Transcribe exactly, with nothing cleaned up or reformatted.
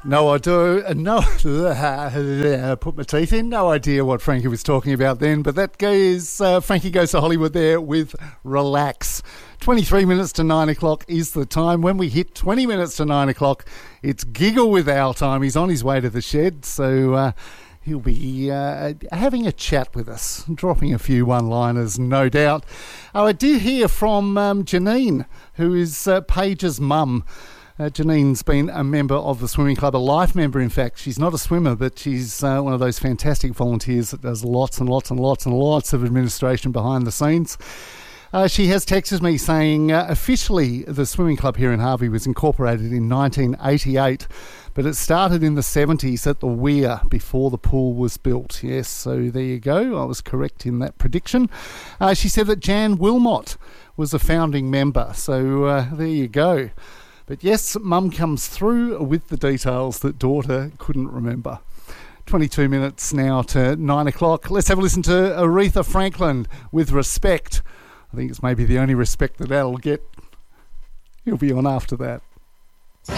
No, I do. No, put my teeth in. No idea what Frankie was talking about then, but that goes, uh, Frankie Goes to Hollywood there with Relax. twenty-three minutes to nine o'clock is the time. When we hit twenty minutes to nine o'clock, it's Giggle with Our time. He's on his way to the shed, so uh, he'll be uh, having a chat with us, dropping a few one-liners, no doubt. Oh, I did hear from um, Janine, who is uh, Paige's mum. Uh, Janine's been a member of the swimming club, a life member in fact. She's not a swimmer, but she's uh, one of those fantastic volunteers that does lots and lots and lots and lots of administration behind the scenes. Uh, she has texted me saying uh, officially the swimming club here in Harvey was incorporated in nineteen eighty-eight, but it started in the seventies at the Weir before the pool was built. Yes, so there you go. I was correct in that prediction. Uh, she said that Jan Wilmot was a founding member, so uh, there you go. But yes, Mum comes through with the details that daughter couldn't remember. twenty-two minutes now to nine o'clock. Let's have a listen to Aretha Franklin with Respect. I think it's maybe the only respect that Al'll get. He'll be on after that.